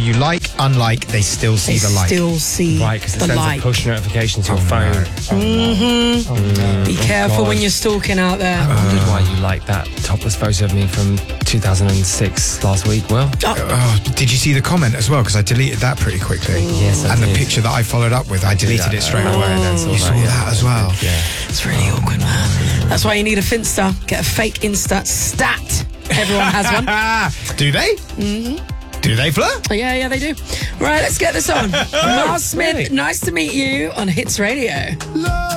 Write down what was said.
you like, unlike, they still see the like. Still see Right, because it the sends like. a push notification to your phone. Be careful when you're stalking out there. I wondered why you liked that topless photo of me from 2006 last week. Well, Oh, did you see the comment as well? Because I deleted that pretty quickly. Yes, I And the did. picture that I followed up with, I deleted it straight away. and then You saw that as well. Yeah. It's really awkward, man. That's why you need a Finsta. Get a fake Insta stat. Everyone has one. Do they? Mm-hmm. Do they, Fleur? Yeah, they do. Right, let's get this on. Miles Smith, nice to meet you on Hits Radio.